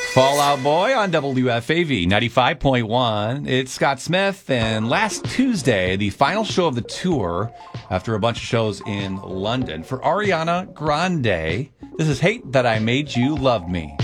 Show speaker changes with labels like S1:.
S1: Fall Out Boy on WFAV 95.1. It's Scott Smith, and last Tuesday, the final show of the tour after a bunch of shows in London for Ariana Grande. This is Hate That I Made You Love Me.